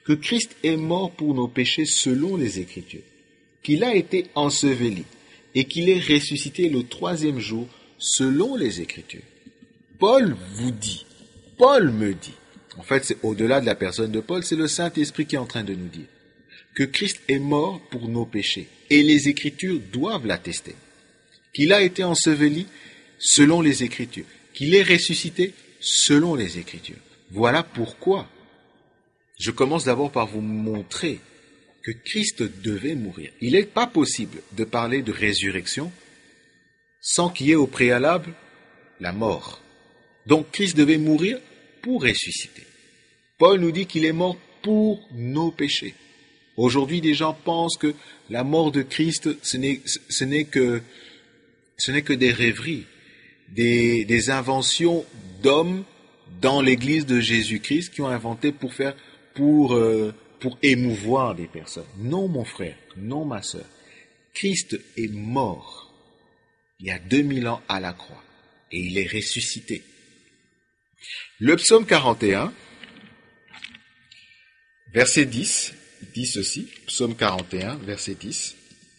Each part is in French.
que Christ est mort pour nos péchés selon les Écritures, qu'il a été enseveli et qu'il est ressuscité le troisième jour selon les Écritures. Paul vous dit, Paul me dit, en fait c'est au-delà de la personne de Paul, c'est le Saint-Esprit qui est en train de nous dire que Christ est mort pour nos péchés et les Écritures doivent l'attester, qu'il a été enseveli selon les Écritures, qu'il est ressuscité selon les Écritures. Voilà pourquoi je commence d'abord par vous montrer que Christ devait mourir. Il n'est pas possible de parler de résurrection sans qu'il y ait au préalable la mort. Donc Christ devait mourir pour ressusciter. Paul nous dit qu'il est mort pour nos péchés. Aujourd'hui, des gens pensent que la mort de Christ, ce n'est que des rêveries, des inventions d'hommes dans l'Église de Jésus-Christ qui ont inventé pour émouvoir des personnes. Non, mon frère, non, ma sœur. Christ est mort il y a 2000 ans à la croix et il est ressuscité. Le psaume 41, verset 10, dit ceci, psaume 41, verset 10.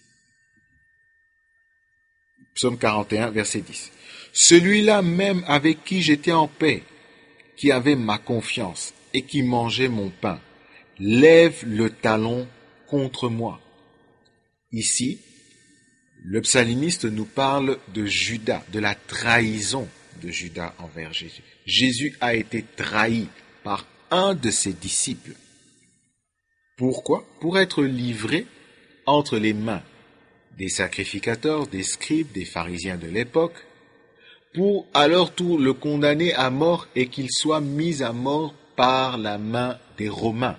Psaume 41, verset 10. Celui-là même avec qui j'étais en paix, qui avait ma confiance et qui mangeait mon pain, lève le talon contre moi. Ici, le psalimiste nous parle de Judas, de la trahison de Judas envers Jésus. Jésus a été trahi par un de ses disciples. Pourquoi? Pour être livré entre les mains des sacrificateurs, des scribes, des pharisiens de l'époque, pour à leur tour le condamner à mort et qu'il soit mis à mort par la main des Romains.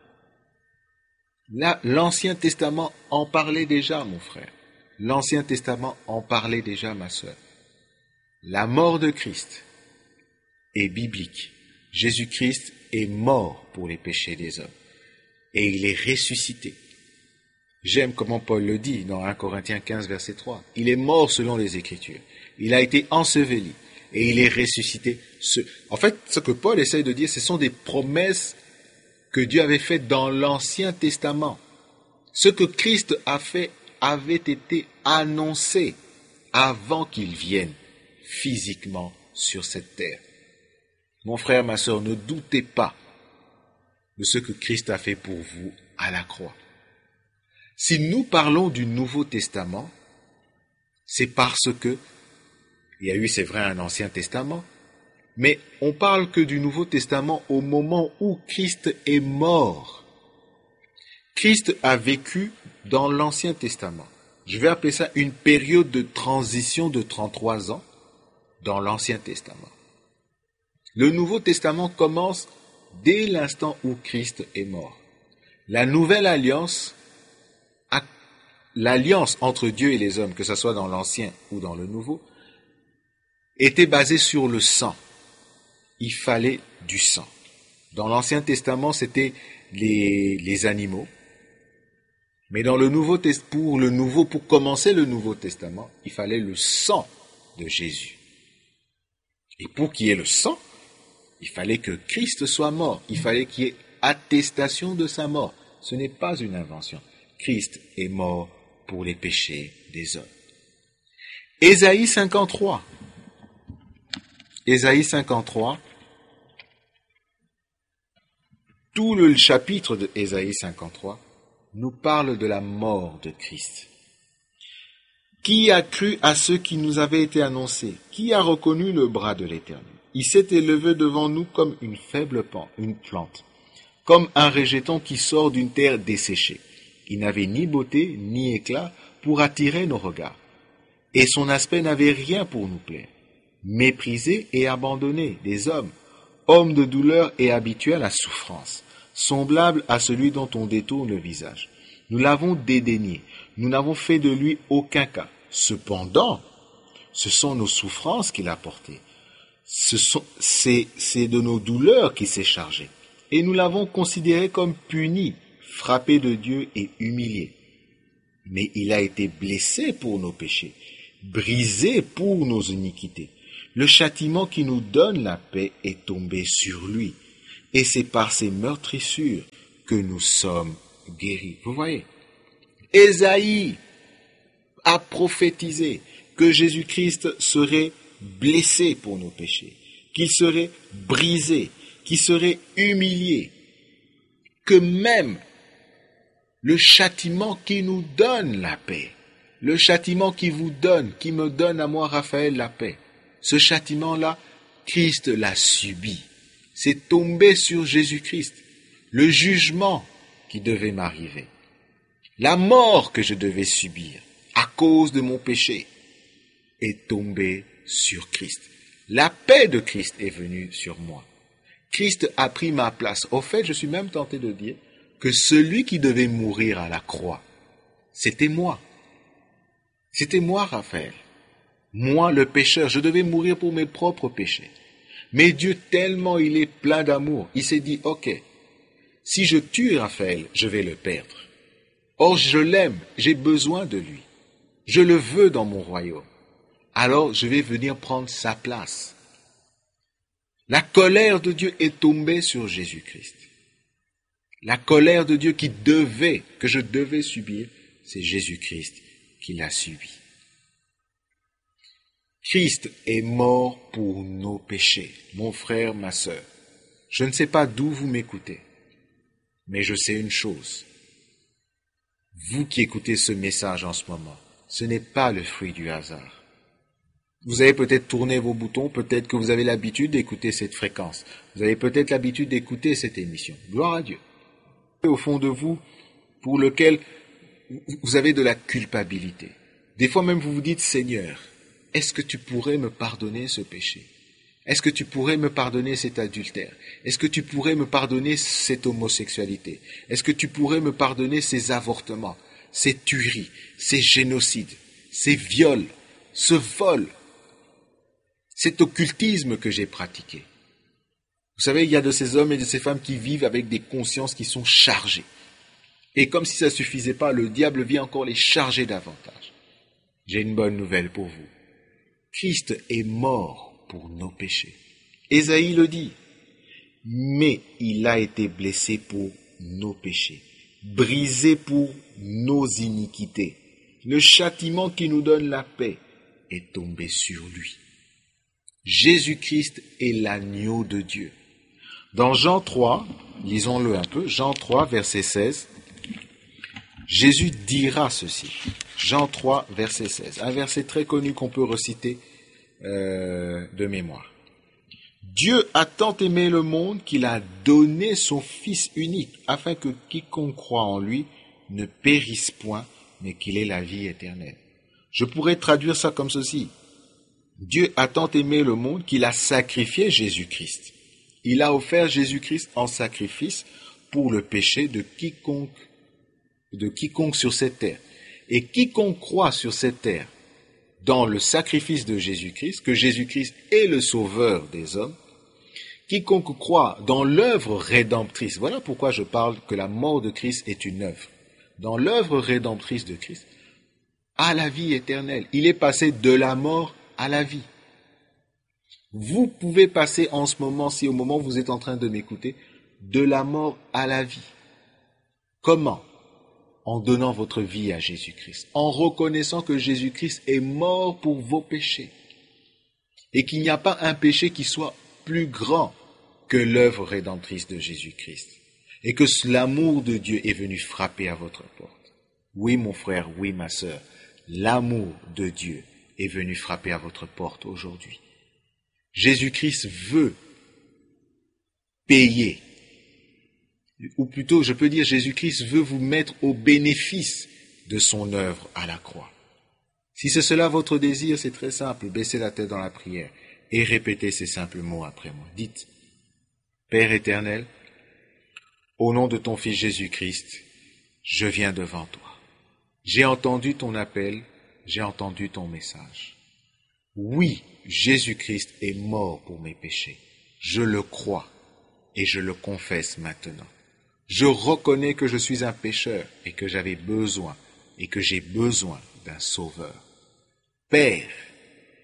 Là, l'Ancien Testament en parlait déjà, mon frère. L'Ancien Testament en parlait déjà, ma sœur. La mort de Christ est biblique. Jésus-Christ est mort pour les péchés des hommes. Et il est ressuscité. J'aime comment Paul le dit dans 1 Corinthiens 15, verset 3. Il est mort selon les Écritures. Il a été enseveli et il est ressuscité. En fait, ce que Paul essaye de dire, ce sont des promesses que Dieu avait faites dans l'Ancien Testament. Ce que Christ a fait avait été annoncé avant qu'il vienne physiquement sur cette terre. Mon frère, ma sœur, ne doutez pas de ce que Christ a fait pour vous à la croix. Si nous parlons du Nouveau Testament, c'est parce que il y a eu, c'est vrai, un Ancien Testament, mais on parle que du Nouveau Testament au moment où Christ est mort. Christ a vécu dans l'Ancien Testament. Je vais appeler ça une période de transition de 33 ans dans l'Ancien Testament. Le Nouveau Testament commence dès l'instant où Christ est mort. La nouvelle alliance, l'alliance entre Dieu et les hommes, que ce soit dans l'Ancien ou dans le Nouveau, était basée sur le sang. Il fallait du sang. Dans l'Ancien Testament, c'était les animaux. Mais dans le Nouveau Testament, pour commencer le Nouveau Testament, il fallait le sang de Jésus. Et pour qu'il y ait le sang, il fallait que Christ soit mort. Il fallait qu'il y ait attestation de sa mort. Ce n'est pas une invention. Christ est mort pour les péchés des hommes. Ésaïe 53. Ésaïe 53. Tout le chapitre de Ésaïe 53 nous parle de la mort de Christ. Qui a cru à ce qui nous avait été annoncé? Qui a reconnu le bras de l'Éternel? Il s'est élevé devant nous comme une faible plante, comme un rejeton qui sort d'une terre desséchée. Il n'avait ni beauté ni éclat pour attirer nos regards, et son aspect n'avait rien pour nous plaire. Méprisé et abandonné des hommes, homme de douleur et habitué à la souffrance, semblable à celui dont on détourne le visage. Nous l'avons dédaigné, nous n'avons fait de lui aucun cas. Cependant, ce sont nos souffrances qu'il a portées. C'est de nos douleurs qu'il s'est chargé. Et nous l'avons considéré comme puni, frappé de Dieu et humilié. Mais il a été blessé pour nos péchés, brisé pour nos iniquités. Le châtiment qui nous donne la paix est tombé sur lui. Et c'est par ses meurtrissures que nous sommes guéris. Vous voyez, Ésaïe a prophétisé que Jésus-Christ serait blessé pour nos péchés, qu'il serait brisé, qu'il serait humilié, que même le châtiment qui nous donne la paix, le châtiment qui vous donne, qui me donne à moi, Raphaël, la paix, ce châtiment-là, Christ l'a subi. C'est tombé sur Jésus-Christ. Le jugement qui devait m'arriver, la mort que je devais subir à cause de mon péché est tombé sur Christ. La paix de Christ est venue sur moi. Christ a pris ma place. Au fait, je suis même tenté de dire que celui qui devait mourir à la croix, c'était moi. C'était moi, Raphaël. Moi, le pécheur, je devais mourir pour mes propres péchés. Mais Dieu, tellement il est plein d'amour, il s'est dit, ok, si je tue Raphaël, je vais le perdre. Or, je l'aime, j'ai besoin de lui. Je le veux dans mon royaume. Alors, je vais venir prendre sa place. La colère de Dieu est tombée sur Jésus-Christ. La colère de Dieu que je devais subir, c'est Jésus-Christ qui l'a subi. Christ est mort pour nos péchés, mon frère, ma sœur. Je ne sais pas d'où vous m'écoutez, mais je sais une chose. Vous qui écoutez ce message en ce moment, ce n'est pas le fruit du hasard. Vous avez peut-être tourné vos boutons, peut-être que vous avez l'habitude d'écouter cette fréquence. Vous avez peut-être l'habitude d'écouter cette émission. Gloire à Dieu. Au fond de vous, pour lequel vous avez de la culpabilité. Des fois même vous vous dites, Seigneur, est-ce que tu pourrais me pardonner ce péché? Est-ce que tu pourrais me pardonner cet adultère? Est-ce que tu pourrais me pardonner cette homosexualité? Est-ce que tu pourrais me pardonner ces avortements, ces tueries, ces génocides, ces viols, ce vol, cet occultisme que j'ai pratiqué? Vous savez, il y a de ces hommes et de ces femmes qui vivent avec des consciences qui sont chargées. Et comme si ça ne suffisait pas, le diable vient encore les charger davantage. J'ai une bonne nouvelle pour vous. Christ est mort pour nos péchés. Ésaïe le dit. Mais il a été blessé pour nos péchés, brisé pour nos iniquités. Le châtiment qui nous donne la paix est tombé sur lui. Jésus-Christ est l'agneau de Dieu. Dans Jean 3, lisons-le un peu, Jean 3, verset 16, Jésus dira ceci. Jean 3, verset 16, un verset très connu qu'on peut reciter de mémoire. Dieu a tant aimé le monde qu'il a donné son Fils unique, afin que quiconque croit en lui ne périsse point, mais qu'il ait la vie éternelle. Je pourrais traduire ça comme ceci. Dieu a tant aimé le monde qu'il a sacrifié Jésus-Christ. Il a offert Jésus-Christ en sacrifice pour le péché de quiconque sur cette terre. Et quiconque croit sur cette terre dans le sacrifice de Jésus-Christ, que Jésus-Christ est le sauveur des hommes, quiconque croit dans l'œuvre rédemptrice, voilà pourquoi je parle que la mort de Christ est une œuvre, dans l'œuvre rédemptrice de Christ, à la vie éternelle. Il est passé de la mort à la vie. Vous pouvez passer en ce moment, si au moment où vous êtes en train de m'écouter, de la mort à la vie. Comment? En donnant votre vie à Jésus-Christ, en reconnaissant que Jésus-Christ est mort pour vos péchés et qu'il n'y a pas un péché qui soit plus grand que l'œuvre rédemptrice de Jésus-Christ et que l'amour de Dieu est venu frapper à votre porte. Oui, mon frère, oui, ma sœur, l'amour de Dieu est venu frapper à votre porte aujourd'hui. Jésus-Christ veut payer, ou plutôt, je peux dire, Jésus-Christ veut vous mettre au bénéfice de son œuvre à la croix. Si c'est cela votre désir, c'est très simple, baissez la tête dans la prière et répétez ces simples mots après moi. Dites, Père éternel, au nom de ton Fils Jésus-Christ, je viens devant toi. J'ai entendu ton appel, j'ai entendu ton message. Oui, Jésus-Christ est mort pour mes péchés. Je le crois et je le confesse maintenant. Je reconnais que je suis un pécheur et que j'avais besoin et que j'ai besoin d'un sauveur. Père,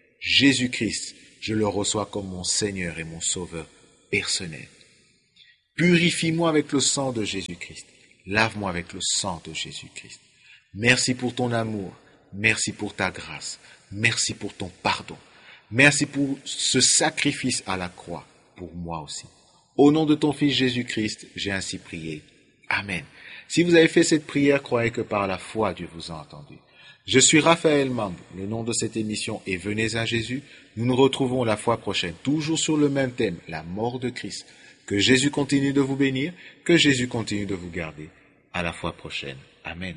Jésus-Christ, je le reçois comme mon Seigneur et mon Sauveur personnel. Purifie-moi avec le sang de Jésus-Christ. Lave-moi avec le sang de Jésus-Christ. Merci pour ton amour. Merci pour ta grâce. Merci pour ton pardon. Merci pour ce sacrifice à la croix, pour moi aussi. Au nom de ton Fils Jésus-Christ, j'ai ainsi prié. Amen. Si vous avez fait cette prière, croyez que par la foi, Dieu vous a entendu. Je suis Raphaël Mamb, le nom de cette émission est Venez à Jésus. Nous nous retrouvons la fois prochaine, toujours sur le même thème, la mort de Christ. Que Jésus continue de vous bénir, que Jésus continue de vous garder. À la fois prochaine. Amen.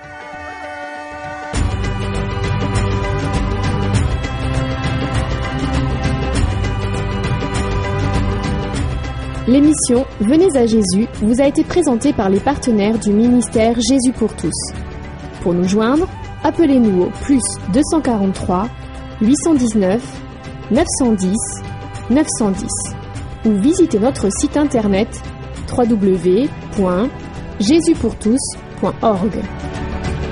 L'émission Venez à Jésus vous a été présentée par les partenaires du ministère Jésus pour tous. Pour nous joindre, appelez-nous au plus 243 819 910 910 ou visitez notre site internet www.jesuspourtous.org.